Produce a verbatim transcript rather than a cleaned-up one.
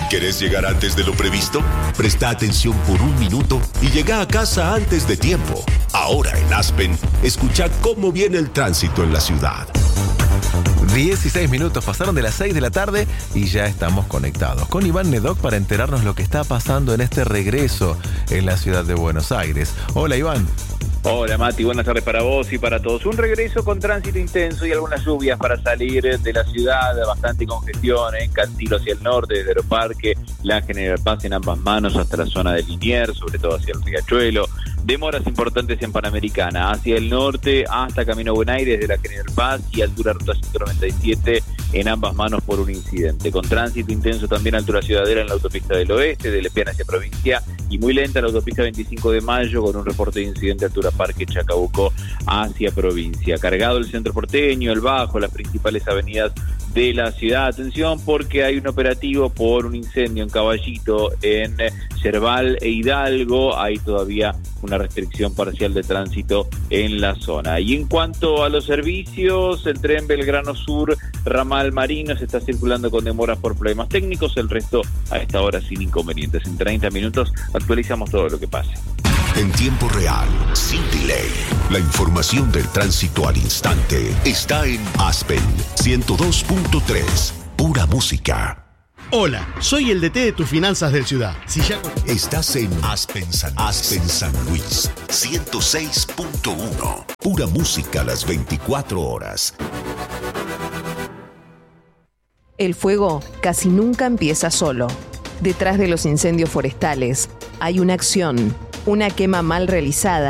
¿Querés llegar antes de lo previsto? Presta atención por un minuto y llega a casa antes de tiempo. Ahora en Aspen, escucha cómo viene el tránsito en la ciudad. dieciséis minutos pasaron de las seis de la tarde y ya estamos conectados con Iván Nedoc para enterarnos lo que está pasando en este regreso en la ciudad de Buenos Aires. Hola, Iván. Hola, Mati, buenas tardes para vos y para todos. Un regreso con tránsito intenso y algunas lluvias para salir de la ciudad, bastante congestión en Cantilo hacia el norte, desde Aeroparque, la General Paz en ambas manos hasta la zona de Liniers, sobre todo hacia el Riachuelo. Demoras importantes en Panamericana, hacia el norte hasta Camino Buen Aire desde la General Paz y altura ruta ciento noventa y siete en ambas manos por un incidente. Con tránsito intenso también altura Ciudadela en la autopista del oeste, de Lepiana hacia provincia, y muy lenta la autopista veinticinco de mayo con un reporte de incidente altura Parque Chacabuco hacia provincia. Cargado el centro porteño, el Bajo, las principales avenidas de la ciudad. Atención porque hay un operativo por un incendio en Caballito, en Cerval e Hidalgo. Hay todavía una restricción parcial de tránsito en la zona. Y en cuanto a los servicios, el tren Belgrano Sur, ramal Marino, se está circulando con demoras por problemas técnicos, el resto a esta hora sin inconvenientes. En treinta minutos actualizamos todo lo que pase. En tiempo real, sin delay. La información del tránsito al instante está en Aspen ciento dos punto tres. Pura música. Hola, soy el D T de tus finanzas del Ciudad. Si ya... Estás en Aspen San, Aspen San Luis ciento seis punto uno. Pura música a las veinticuatro horas. El fuego casi nunca empieza solo. Detrás de los incendios forestales hay una acción, una quema mal realizada